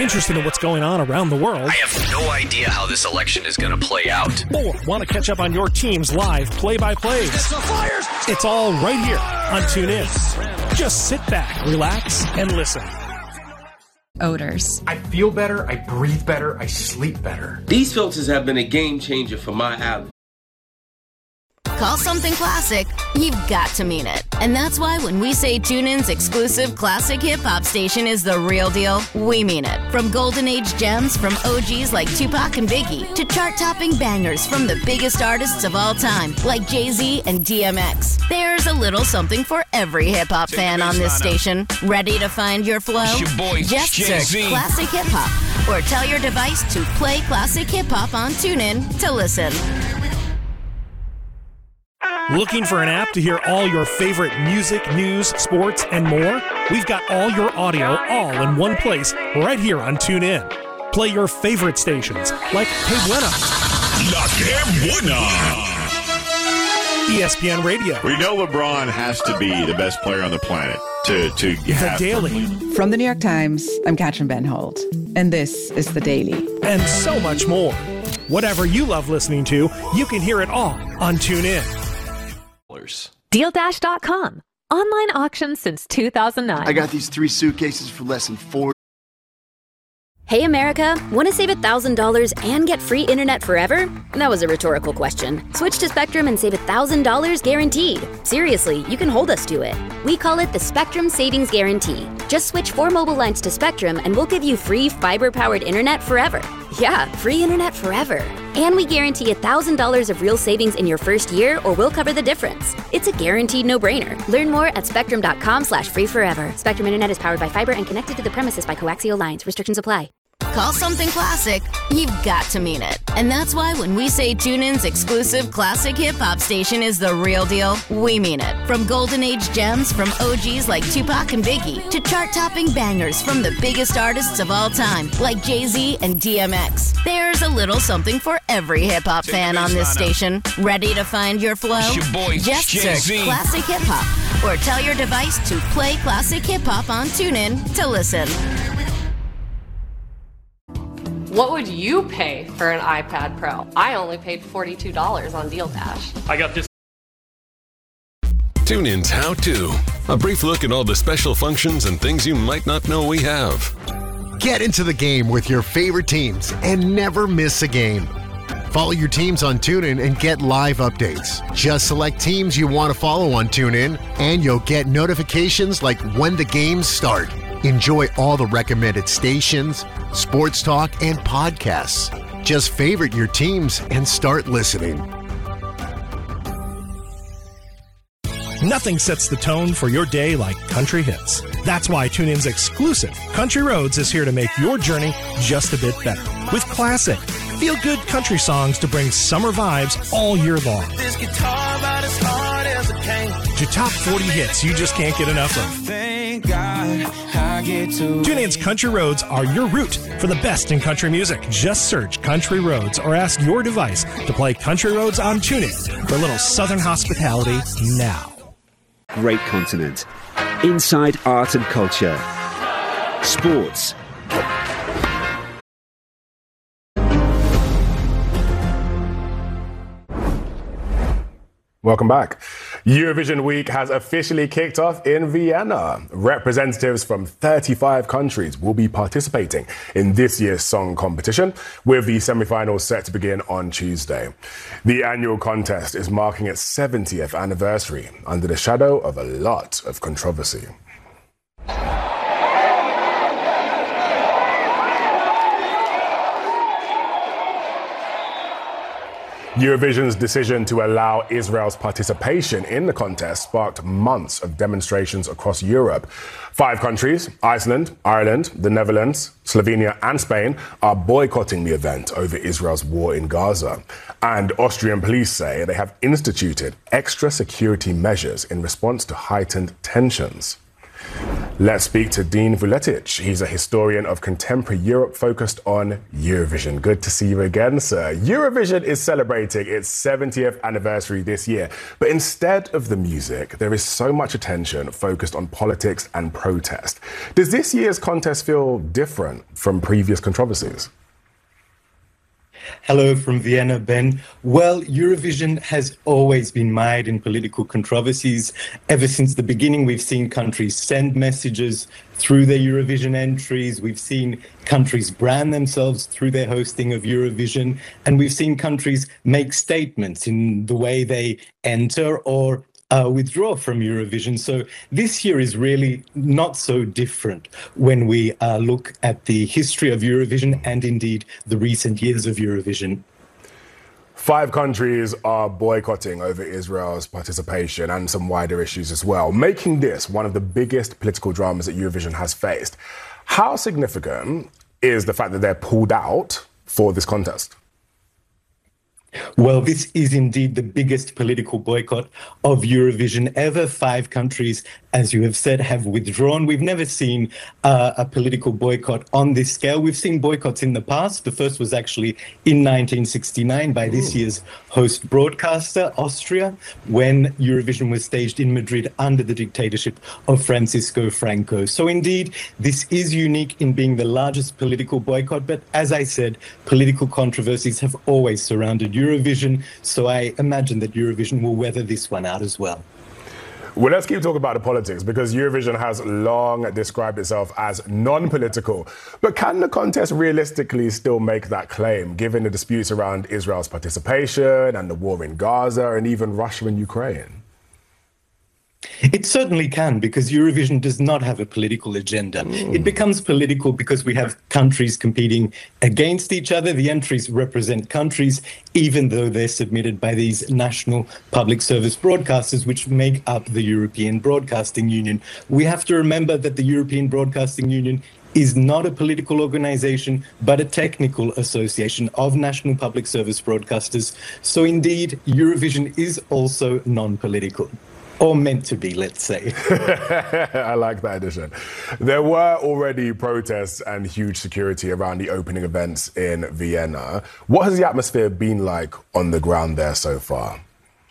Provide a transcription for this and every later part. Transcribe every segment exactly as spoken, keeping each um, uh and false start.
Interested in what's going on around the world? I have no idea how this election is going to play out. Or want to catch up on your team's live play-by-plays? It's all right here on TuneIn. Just sit back, relax, and listen. Odors. I feel better, I breathe better, I sleep better. These filters have been a game changer for my allergies. Call something classic, you've got to mean it. And that's why when we say TuneIn's exclusive classic hip-hop station is the real deal, we mean it. From golden age gems from O Gs like Tupac and Biggie to chart-topping bangers from the biggest artists of all time like Jay-Z and D M X. There's a little something for every hip-hop fan on this station. Ready to find your flow? Your boy, Just Jay-Z. search Classic Hip-Hop or tell your device to play Classic Hip-Hop on TuneIn to listen. Looking for an app to hear all your favorite music, news, sports, and more? We've got all your audio all in one place right here on TuneIn. Play your favorite stations like Que Buena, La Que Buena, E S P N Radio. We know LeBron has to be the best player on the planet to, to The have Daily. From the New York Times, I'm Katrin Benhold, and this is The Daily. And so much more. Whatever you love listening to, you can hear it all on TuneIn. Deal Dash dot com. Online auction since two thousand nine. I got these three suitcases for less than four. Hey, America, want to save one thousand dollars and get free internet forever? That was a rhetorical question. Switch to Spectrum and save one thousand dollars guaranteed. Seriously, you can hold us to it. We call it the Spectrum Savings Guarantee. Just switch four mobile lines to Spectrum and we'll give you free fiber-powered internet forever. Yeah, free internet forever. And we guarantee one thousand dollars of real savings in your first year or we'll cover the difference. It's a guaranteed no-brainer. Learn more at spectrum.com slash free forever. Spectrum Internet is powered by fiber and connected to the premises by coaxial lines. Restrictions apply. Call something classic, you've got to mean it. And that's why when we say TuneIn's exclusive classic hip-hop station is the real deal, we mean it. From golden age gems from O Gs like Tupac and Biggie to chart-topping bangers from the biggest artists of all time like Jay-Z and D M X. There's a little something for every hip-hop fan on this station. Ready to find your flow? Your boy, Just Jay-Z. search Classic Hip-Hop or tell your device to play Classic Hip-Hop on TuneIn to listen. What would you pay for an iPad Pro? I only paid forty-two dollars on Deal Dash. I got this. TuneIn's How To. A brief look at all the special functions and things you might not know we have. Get into the game with your favorite teams and never miss a game. Follow your teams on TuneIn and get live updates. Just select teams you want to follow on TuneIn and you'll get notifications like when the games start. Enjoy all the recommended stations, sports talk, and podcasts. Just favorite your teams and start listening. Nothing sets the tone for your day like country hits. That's why TuneIn's exclusive Country Roads is here to make your journey just a bit better. With classic, feel-good country songs to bring summer vibes all year long. This guitar about as hard as a cane. To top forty hits you just can't get enough of. Thank God I get to TuneIn's Country Roads are your route for the best in country music. Just search Country Roads or ask your device to play Country Roads on TuneIn for a little southern hospitality now. Great continent. Inside art and culture. Sports. Welcome back. Eurovision Week has officially kicked off in Vienna. Representatives from thirty-five countries will be participating in this year's song competition, with the semi-finals set to begin on Tuesday. The annual contest is marking its seventieth anniversary under the shadow of a lot of controversy. Eurovision's decision to allow Israel's participation in the contest sparked months of demonstrations across Europe. Five countries, Iceland, Ireland, the Netherlands, Slovenia and Spain, are boycotting the event over Israel's war in Gaza. And Austrian police say they have instituted extra security measures in response to heightened tensions. Let's speak to Dean Vuletic. He's a historian of contemporary Europe focused on Eurovision. Good to see you again, sir. Eurovision is celebrating its seventieth anniversary this year, but instead of the music, there is so much attention focused on politics and protest. Does this year's contest feel different from previous controversies? Hello from Vienna, Ben. Well, Eurovision has always been mired in political controversies. Ever since the beginning, we've seen countries send messages through their Eurovision entries. We've seen countries brand themselves through their hosting of Eurovision. And we've seen countries make statements in the way they enter or Uh, withdraw from Eurovision. So this year is really not so different when we uh, look at the history of Eurovision and indeed the recent years of Eurovision. Five countries are boycotting over Israel's participation and some wider issues as well, making this one of the biggest political dramas that Eurovision has faced. How significant is the fact that they're pulled out for this contest? Well, this is indeed the biggest political boycott of Eurovision ever. Five countries, as you have said, have withdrawn. We've never seen uh, a political boycott on this scale. We've seen boycotts in the past. The first was actually in nineteen sixty-nine by this Ooh. year's host broadcaster, Austria, when Eurovision was staged in Madrid under the dictatorship of Francisco Franco. So indeed, this is unique in being the largest political boycott. But as I said, political controversies have always surrounded Eurovision, so I imagine that Eurovision will weather this one out as well. Well, let's keep talking about the politics, because Eurovision has long described itself as non-political. But can the contest realistically still make that claim, given the disputes around Israel's participation and the war in Gaza and even Russia and Ukraine? It certainly can, because Eurovision does not have a political agenda. Mm. It becomes political because we have countries competing against each other. The entries represent countries, even though they're submitted by these national public service broadcasters, which make up the European Broadcasting Union. We have to remember that the European Broadcasting Union is not a political organization, but a technical association of national public service broadcasters. So indeed, Eurovision is also non-political. Or meant to be, let's say. I like that addition. There were already protests and huge security around the opening events in Vienna. What has the atmosphere been like on the ground there so far?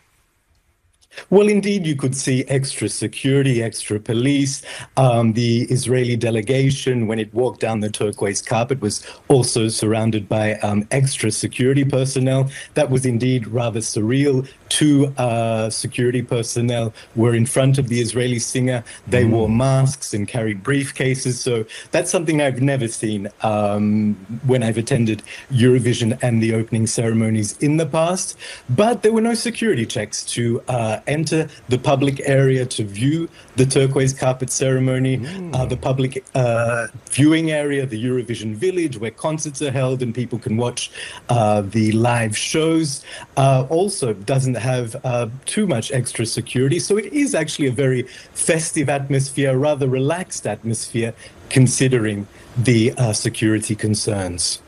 Well, indeed, you could see extra security, extra police. Um, the Israeli delegation, when it walked down the turquoise carpet, was also surrounded by um, extra security personnel. That was indeed rather surreal. Two uh, security personnel were in front of the Israeli singer. They mm. wore masks and carried briefcases. So that's something I've never seen um, when I've attended Eurovision and the opening ceremonies in the past. But there were no security checks to uh, enter the public area to view the turquoise carpet ceremony, mm. uh, the public uh, viewing area, the Eurovision Village, where concerts are held and people can watch uh, the live shows, uh, also doesn't have uh, too much extra security. So it is actually a very festive atmosphere, rather relaxed atmosphere, considering the uh, security concerns.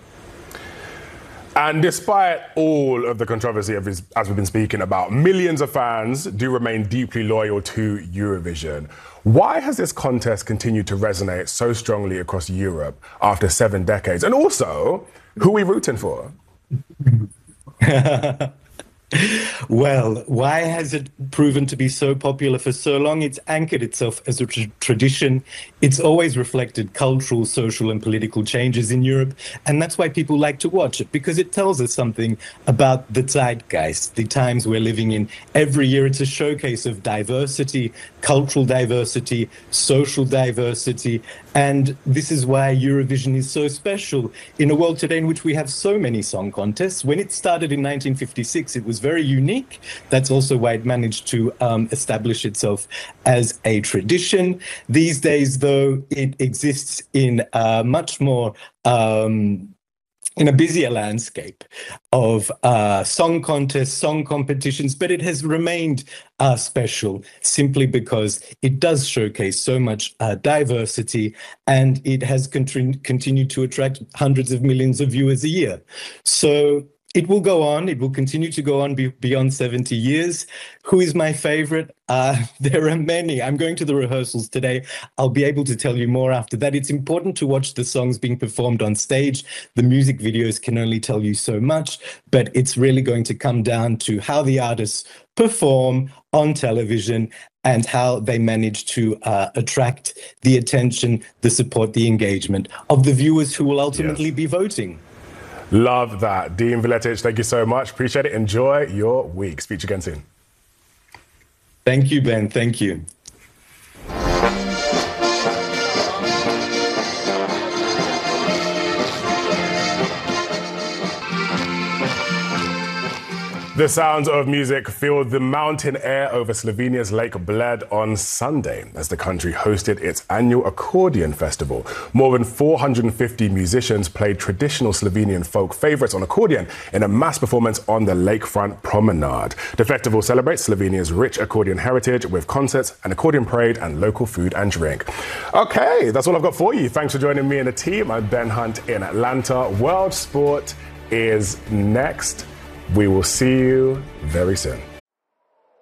And despite all of the controversy, of his, as we've been speaking about, millions of fans do remain deeply loyal to Eurovision. Why has this contest continued to resonate so strongly across Europe after seven decades? And also, who are we rooting for? Well, why has it proven to be so popular for so long? It's anchored itself as a tra- tradition. It's always reflected cultural, social, and political changes in Europe. And that's why people like to watch it, because it tells us something about the zeitgeist, the times we're living in. Every year, it's a showcase of diversity, cultural diversity, social diversity. And this is why Eurovision is so special in a world today in which we have so many song contests. When it started in nineteen fifty-six, it was very unique. That's also why it managed to um, establish itself as a tradition. These days, though, it exists in a much more um, in a busier landscape of uh, song contests, song competitions, but it has remained uh, special simply because it does showcase so much uh, diversity, and it has con- continued to attract hundreds of millions of viewers a year. So It will go on. It will continue to go on be- beyond seventy years. Who is my favorite? Uh, there are many. I'm going to the rehearsals today. I'll be able to tell you more after that. It's important to watch the songs being performed on stage. The music videos can only tell you so much, but it's really going to come down to how the artists perform on television and how they manage to uh, attract the attention, the support, the engagement of the viewers who will ultimately yes. be voting. Love that. Dean Viletic, thank you so much. Appreciate it. Enjoy your week. Speak to you again soon. Thank you, Ben. Thank you. The sounds of music filled the mountain air over Slovenia's Lake Bled on Sunday as the country hosted its annual accordion festival. More than four hundred fifty musicians played traditional Slovenian folk favourites on accordion in a mass performance on the lakefront promenade. The festival celebrates Slovenia's rich accordion heritage with concerts, an accordion parade and local food and drink. Okay, that's all I've got for you. Thanks for joining me and the team. I'm Ben Hunt in Atlanta. World Sport is next. We will see you very soon.